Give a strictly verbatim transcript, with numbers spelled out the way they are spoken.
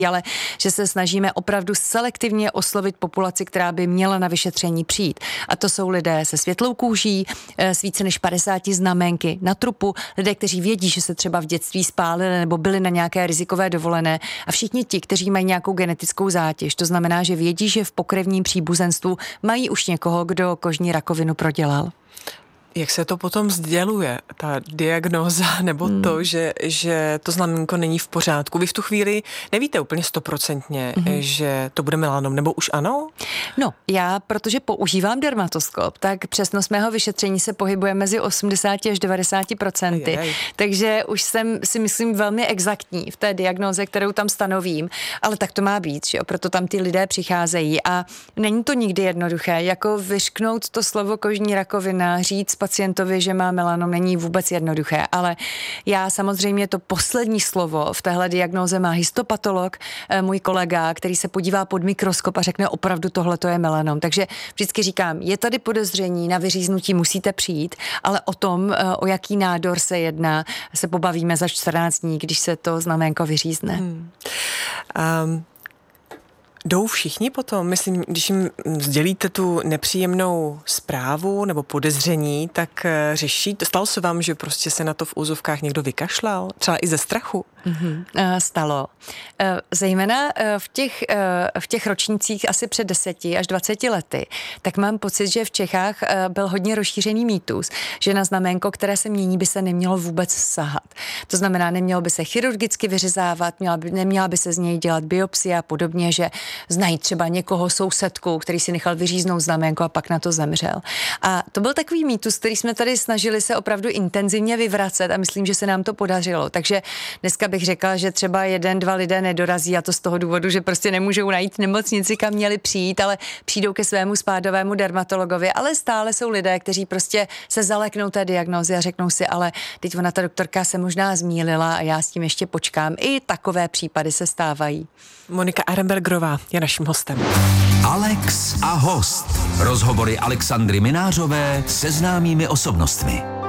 ale že se snažíme opravdu selektivně oslovit populaci, která by měla na vyšetření přijít. A to jsou lidé se světlou kůží, s více než padesáti znamenky na trupu, lidé, kteří vědí, že se třeba v dětství spálili nebo byli na nějaké rizikové dovolené, a všichni ti, kteří mají nějakou genetickou zátěž. To znamená, že vědí, že v pokrevním příbuzenstvu mají už někoho, kdo kožní rakovinu prodělal. Jak se to potom sděluje, ta diagnóza, nebo hmm. to, že, že to znamenko není v pořádku? Vy v tu chvíli nevíte úplně stoprocentně, hmm. že to bude melanom, nebo už ano? No, já, protože používám dermatoskop, tak přesnost mého vyšetření se pohybuje mezi osmdesát až devadesát procent. Takže už jsem si myslím velmi exaktní v té diagnóze, kterou tam stanovím, ale tak to má být, že jo? Proto tam ty lidé přicházejí a není to nikdy jednoduché, jako vyřknout to slovo kožní rakovina, říct pacientovi, že má melanom, není vůbec jednoduché, ale já samozřejmě to poslední slovo v téhle diagnóze má histopatolog, můj kolega, který se podívá pod mikroskop a řekne opravdu tohle to je melanom. Takže vždycky říkám, je tady podezření na vyříznutí, musíte přijít, ale o tom, o jaký nádor se jedná, se pobavíme za čtrnáct dní, když se to znaménko vyřízne. Hmm. Um. Jdou všichni potom? Myslím, když jim sdělíte tu nepříjemnou zprávu nebo podezření, tak řeší, stalo se vám, že prostě se na to v úzovkách někdo vykašlal? Třeba i ze strachu? Mm-hmm. Stalo. Zejména v těch, v těch ročnících asi před deseti až dvaceti lety, tak mám pocit, že v Čechách byl hodně rozšířený mýtus, že na znaménko, které se mění, by se nemělo vůbec sahat. To znamená, nemělo by se chirurgicky vyřezávat, měla by, neměla by se z něj dělat biopsie a podobně, že znají třeba někoho sousedku, který si nechal vyříznout znaménko a pak na to zemřel. A to byl takový mýtus, který jsme tady snažili se opravdu intenzivně vyvracet a myslím, že se nám to podařilo. Takže dneska bych řekla, že třeba jeden, dva lidé nedorazí a to z toho důvodu, že prostě nemůžou najít nemocnici, kam měli přijít, ale přijdou ke svému spádovému dermatologovi, ale stále jsou lidé, kteří prostě se zaleknou té diagnózy a řeknou si, ale teď ona ta doktorka se možná zmýlila a já s tím ještě počkám. I takové případy se stávají. Monika Arenbergerová je naším hostem. Alex a host. Rozhovory Alexandry Minářové se známými osobnostmi.